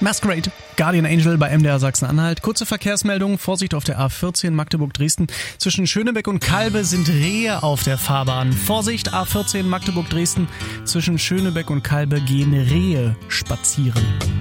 Masquerade, Guardian Angel bei MDR Sachsen-Anhalt. Kurze Verkehrsmeldung, Vorsicht auf der A14 Magdeburg-Dresden. Zwischen Schönebeck und Kalbe sind Rehe auf der Fahrbahn. Vorsicht, A14 Magdeburg-Dresden. Zwischen Schönebeck und Kalbe gehen Rehe spazieren.